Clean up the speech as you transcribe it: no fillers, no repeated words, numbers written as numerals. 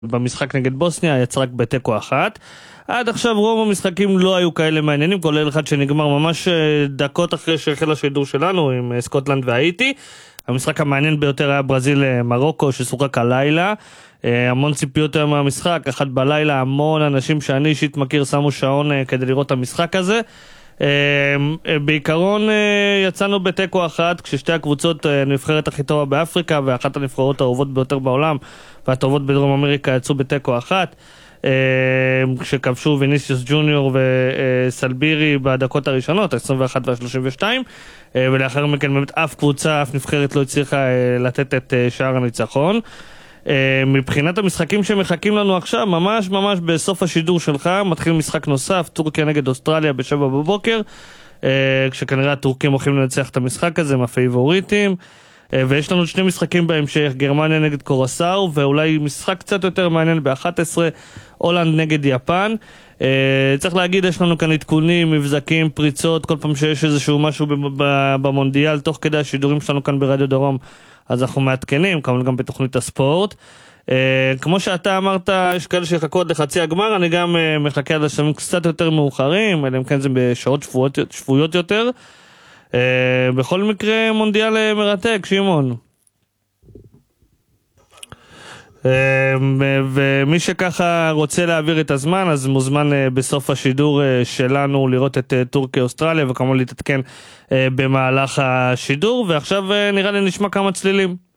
במשחק נגד בוסניה יצא רק בתיקו אחת. עד עכשיו רוב המשחקים לא היו כאלה מעניינים, כולל אחד שנגמר ממש דקות אחרי שהחל השידור שלנו עם סקוטלנד והאיטי. המשחק המעניין ביותר היה ברזיל מרוקו ששוחק הלילה. המון ציפיות היום מהמשחק, אחת בלילה, המון אנשים שאני אישית מכיר שמו שעון כדי לראות את המשחק הזה. בעיקרון יצאנו בתיקו אחת, כששתי הקבוצות, הנבחרת הכי טובה באפריקה ואחת הנבחרות האהובות ביותר בעולם והטובות בדרום אמריקה יצאו בתיקו אחת, כשכבשו ויניסיוס ג'וניור וסלבירי בדקות הראשונות, ה-21 וה-32, ולאחר מכן באמת אף קבוצה, אף נבחרת לא הצליחה לתת את שער הניצחון. מבחינת המשחקים שמחכים לנו עכשיו, ממש בסוף השידור שלך מתחיל משחק נוסף, טורקיה נגד אוסטרליה ב7 בבוקר, כשכנראה הטורקים הולכים לנצח את המשחק הזה, הם הפייבוריטים, ויש לנו שני משחקים בהמשך, גרמניה נגד קורסאו, ואולי משחק קצת יותר מעניין ב-11, הולנד נגד יפן. צריך להגיד, יש לנו כאן עדכונים, מבזקים, פריצות, כל פעם שיש איזשהו משהו במונדיאל, תוך כדי השידורים שלנו כאן ברדיו דרום, אז אנחנו מעדכנים, כמובן גם בתוכנית הספורט. כמו שאתה אמרת, יש כאלה שיחכו עד לחצי הגמר, אני גם מחכה עד השלבים קצת יותר מאוחרים, אלא אם כן זה בשעות שבועיות יותר. בכל מקרה מונדיאל מרתק, שמעון. ומי שככה רוצה להעביר את הזמן, אז מוזמן בסוף השידור שלנו לראות את טורקיה אוסטרליה, וכמובן להתעדכן במהלך השידור. ועכשיו נראה לי נשמע כמה צלילים.